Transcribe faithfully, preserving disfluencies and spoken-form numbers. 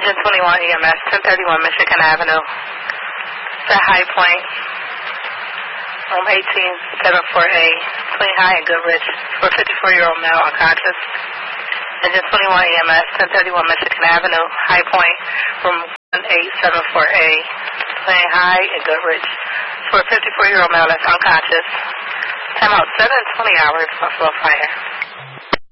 Engine twenty-one E M S, ten thirty-one Michigan Avenue. The High Point, room eighteen seven four A, Clean High and Goodrich, for a fifty-four-year-old male unconscious. Engine twenty-one E M S, ten thirty-one Michigan Avenue, High Point, room one eight seven four A, Clean High and Goodrich, for a fifty-four-year-old male that's unconscious. Time out seven twenty hours, Buffalo Fire.